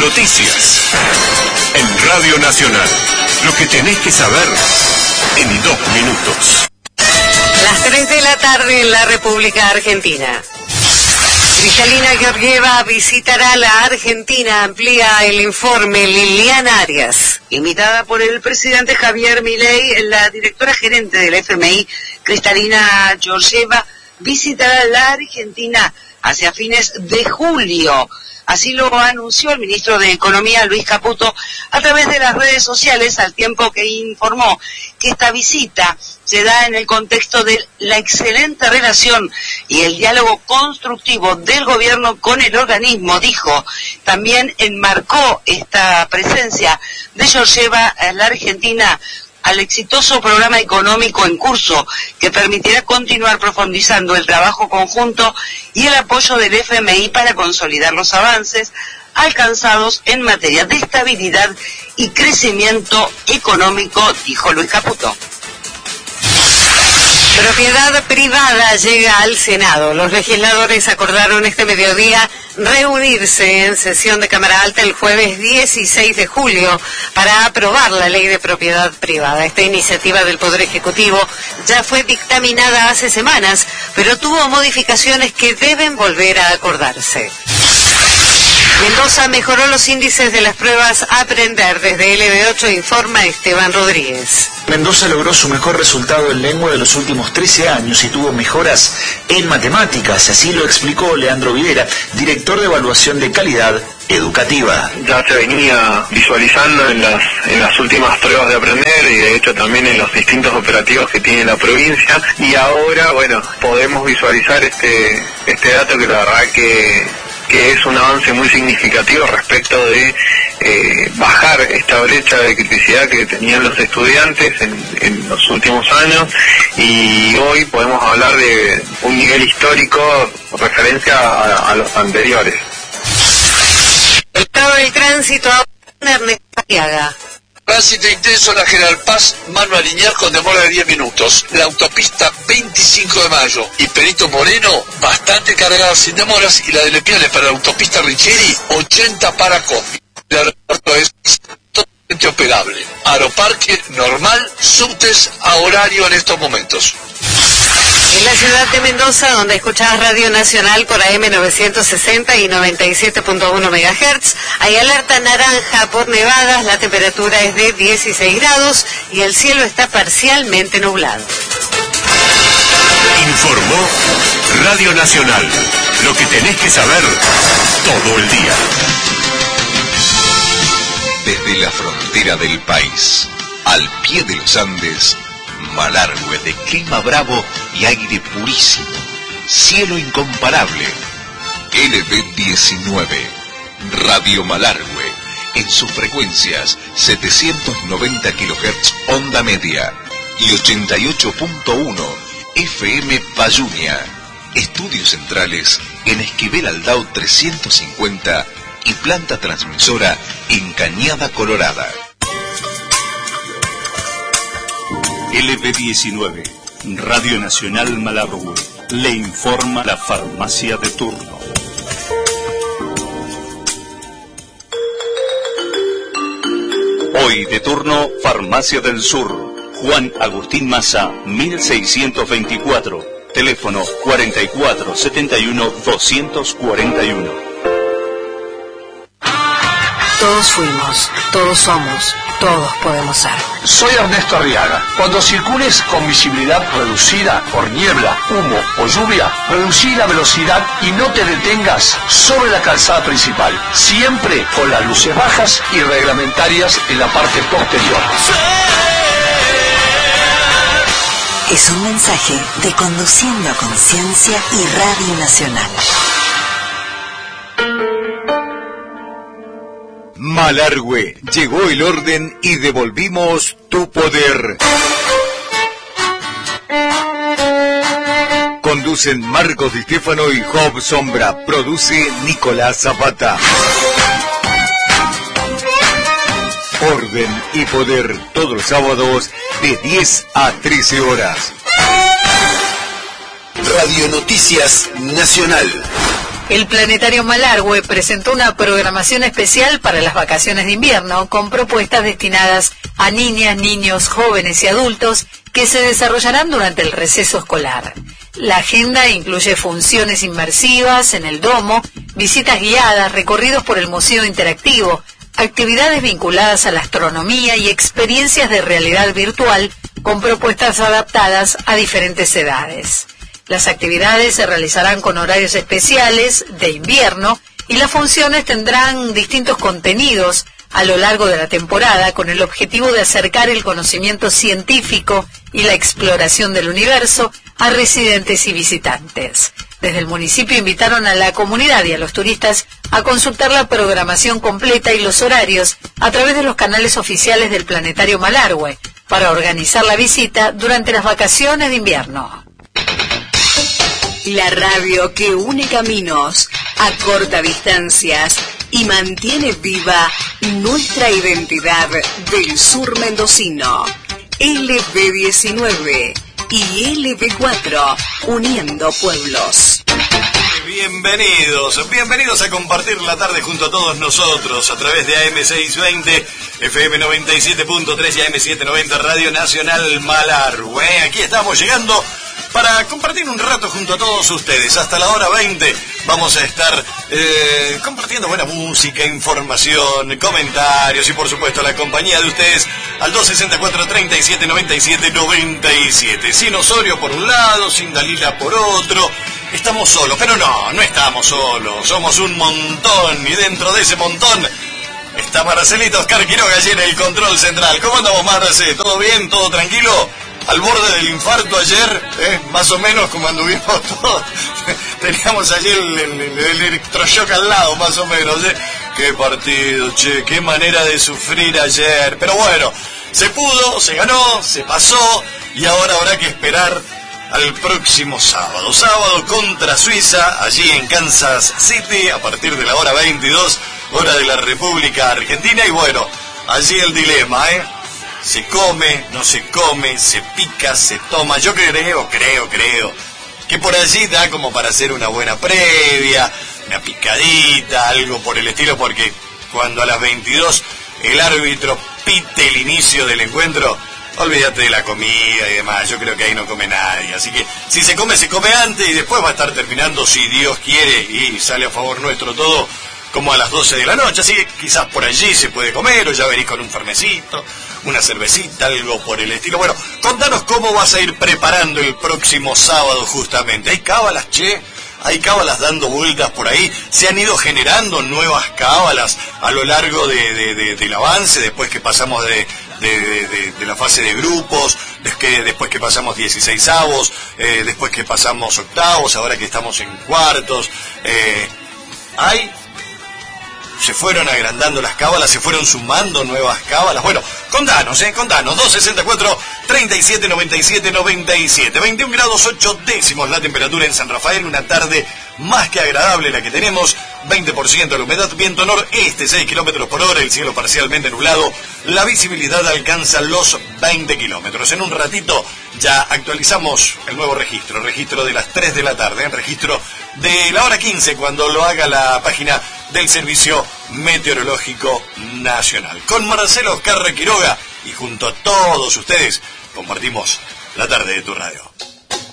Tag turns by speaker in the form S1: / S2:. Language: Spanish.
S1: Noticias. En Radio Nacional. Lo que tenés que saber en 2 minutos.
S2: Las 3 de la tarde en la República Argentina. Cristalina Georgieva visitará la Argentina, amplía el informe Liliana Arias.
S3: Invitada por el presidente Javier Milei, la directora gerente del FMI, Cristalina Georgieva, visitará la Argentina hacia fines de julio. Así lo anunció el ministro de Economía, Luis Caputo, a través de las redes sociales, al tiempo que informó que esta visita se da en el contexto de la excelente relación y el diálogo constructivo del gobierno con el organismo, dijo. También enmarcó esta presencia de Georgieva en la Argentina al exitoso programa económico en curso que permitirá continuar profundizando el trabajo conjunto y el apoyo del FMI para consolidar los avances alcanzados en materia de estabilidad y crecimiento económico, dijo Luis Caputo.
S2: Propiedad privada llega al Senado. Los legisladores acordaron este mediodía reunirse en sesión de Cámara Alta el jueves 16 de julio para aprobar la ley de propiedad privada. Esta iniciativa del Poder Ejecutivo ya fue dictaminada hace semanas, pero tuvo modificaciones que deben volver a acordarse. Mendoza mejoró los índices de las pruebas Aprender. Desde LB8 informa Esteban Rodríguez.
S4: Mendoza logró su mejor resultado en lengua de los últimos 13 años y tuvo mejoras en matemáticas. Así lo explicó Leandro Videra, director de evaluación de calidad educativa.
S5: Ya se venía visualizando en las últimas pruebas de Aprender y de hecho también en los distintos operativos que tiene la provincia, y ahora, bueno, podemos visualizar este dato que la verdad que es un avance muy significativo respecto de bajar esta brecha de criticidad que tenían los estudiantes en los últimos años, y hoy podemos hablar de un nivel histórico referencia a los anteriores.
S2: Estado del tránsito a Ernesto Arriaga.
S6: Tránsito intenso en la General Paz, mano a linear con demora de 10 minutos. La autopista 25 de Mayo y Perito Moreno, bastante cargada sin demoras, y la de Lepiane para la autopista Richeri, 80 para combi. El aeropuerto es totalmente operable. Aeroparque normal, subtes a horario en estos momentos.
S2: En la ciudad de Mendoza, donde escuchás Radio Nacional por AM 960 y 97.1 MHz, hay alerta naranja por nevadas, la temperatura es de 16 grados y el cielo está parcialmente nublado.
S1: Informó Radio Nacional. Lo que tenés que saber todo el día.
S7: Desde la frontera del país, al pie de los Andes, Malargüe, de clima bravo y aire purísimo, cielo incomparable. LB19, Radio Malargüe, en sus frecuencias 790 kHz onda media y 88.1 FM Payunia. Estudios centrales en Esquivel Aldao 350 y planta transmisora en Cañada Colorada.
S8: LB19, Radio Nacional Malargüe, le informa la farmacia de turno. Hoy de turno, Farmacia del Sur, Juan Agustín Maza, 1624, teléfono 4471-241.
S9: Todos fuimos, todos somos, todos podemos ser.
S10: Soy Ernesto Arriaga. Cuando circules con visibilidad reducida por niebla, humo o lluvia, reducí la velocidad y no te detengas sobre la calzada principal, siempre con las luces bajas y reglamentarias en la parte posterior.
S9: Es un mensaje de Conduciendo a Conciencia y Radio Nacional.
S7: Malargüe, llegó el orden y devolvimos tu poder. Conducen Marcos Di Stefano y Job Sombra. Produce Nicolás Zapata. Orden y poder todos los sábados de 10 a 13 horas.
S11: Radio Noticias Nacional. El Planetario Malargüe presentó una programación especial para las vacaciones de invierno con propuestas destinadas a niñas, niños, jóvenes y adultos que se desarrollarán durante el receso escolar. La agenda incluye funciones inmersivas en el domo, visitas guiadas, recorridos por el museo interactivo, actividades vinculadas a la astronomía y experiencias de realidad virtual con propuestas adaptadas a diferentes edades. Las actividades se realizarán con horarios especiales de invierno y las funciones tendrán distintos contenidos a lo largo de la temporada con el objetivo de acercar el conocimiento científico y la exploración del universo a residentes y visitantes. Desde el municipio invitaron a la comunidad y a los turistas a consultar la programación completa y los horarios a través de los canales oficiales del Planetario Malargüe para organizar la visita durante las vacaciones de invierno.
S9: La radio que une caminos, acorta distancias y mantiene viva nuestra identidad del sur mendocino. LB19 y LB4, uniendo pueblos.
S12: Bienvenidos a compartir la tarde junto a todos nosotros a través de AM620, FM97.3 y AM790 Radio Nacional Malargüe. Aquí estamos llegando para compartir un rato junto a todos ustedes. Hasta la hora 20 vamos a estar compartiendo buena música, información, comentarios y por supuesto la compañía de ustedes al 264-3797-97. Sin Osorio por un lado, sin Dalila por otro. Estamos solos, pero no estamos solos. Somos un montón y dentro de ese montón está Marcelito Oscar Quiroga allí en el control central. ¿Cómo andamos, Marce? ¿Todo bien? ¿Todo tranquilo? Al borde del infarto ayer, más o menos como anduvimos todos. Teníamos ayer el electroshock al lado, más o menos. Qué partido, che, qué manera de sufrir ayer. Pero bueno, se pudo, se ganó, se pasó y ahora habrá que esperar al próximo sábado. Sábado contra Suiza, allí en Kansas City, a partir de la hora 22, hora de la República Argentina. Y bueno, allí el dilema, se come, no se come, se pica, se toma. Yo creo que por allí da como para hacer una buena previa, una picadita, algo por el estilo, porque cuando a las 22 el árbitro pite el inicio del encuentro, olvídate de la comida y demás. Yo creo que ahí no come nadie. Así que si se come antes y después va a estar terminando, si Dios quiere y sale a favor nuestro todo, como a las 12 de la noche. Así que quizás por allí se puede comer, o ya venís con un fernecito, una cervecita, algo por el estilo. Bueno, contanos cómo vas a ir preparando el próximo sábado justamente. ¿Hay cábalas, che? ¿Hay cábalas dando vueltas por ahí? ¿Se han ido generando nuevas cábalas a lo largo del avance, después que pasamos de la fase de grupos, después que pasamos 16avos, después que pasamos octavos, ahora que estamos en cuartos? Se fueron agrandando las cábalas, se fueron sumando nuevas cábalas. Bueno, contanos, 264-3797-97. 21 grados 8 décimos la temperatura en San Rafael, una tarde más que agradable la que tenemos, 20% de la humedad, viento noreste, 6 kilómetros por hora, el cielo parcialmente nublado, la visibilidad alcanza los 20 kilómetros. En un ratito ya actualizamos el nuevo registro de las 3 de la tarde, registro de la hora 15, cuando lo haga la página del Servicio Meteorológico Nacional. Con Marcelo Oscar Quiroga y junto a todos ustedes compartimos la tarde de tu radio.